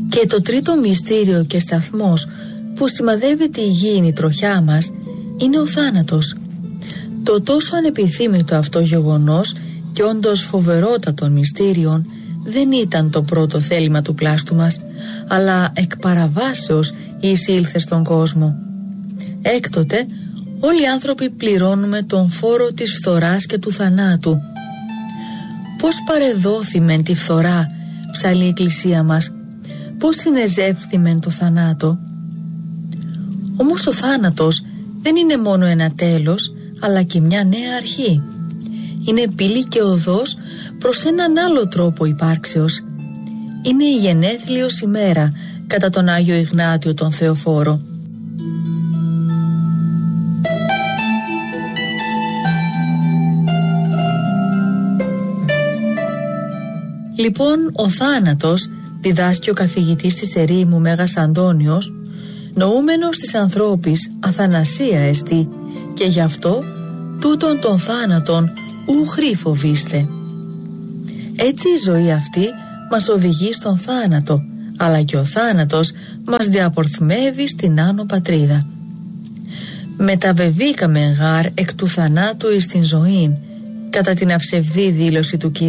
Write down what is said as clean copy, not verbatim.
Και το τρίτο μυστήριο και σταθμός που σημαδεύει τη υγιεινή τροχιά μας είναι ο θάνατος. Το τόσο ανεπιθύμητο αυτό γεγονός και όντως φοβερότατων μυστήριων δεν ήταν το πρώτο θέλημα του πλάστου μας, αλλά εκ παραβάσεως εισήλθε στον κόσμο. Έκτοτε όλοι οι άνθρωποι πληρώνουμε τον φόρο της φθοράς και του θανάτου. Πώς παρεδόθημεν τη φθορά, ψαλεί η Εκκλησία μας, πώς συνεζεύθημεν το θανάτο. Όμως ο θάνατος δεν είναι μόνο ένα τέλος, αλλά και μια νέα αρχή. Είναι πύλη και οδός προς έναν άλλο τρόπο υπάρξεως. Είναι η γενέθλιος ημέρα κατά τον Άγιο Ιγνάτιο τον Θεοφόρο. Λοιπόν, ο θάνατος, διδάσκει ο καθηγητής της ερήμου Μέγας Αντώνιος, νοούμενος της ανθρώπης αθανασία εστί, και γι' αυτό τούτον τον θάνατον ούχρη φοβήστε. Έτσι η ζωή αυτή μας οδηγεί στον θάνατο, αλλά και ο θάνατος μας διαπορθμεύει στην άνω πατρίδα. Μεταβεβήκαμε γάρ εκ του θανάτου εις την ζωήν, κατά την αψευδή δήλωση του Κυρίου.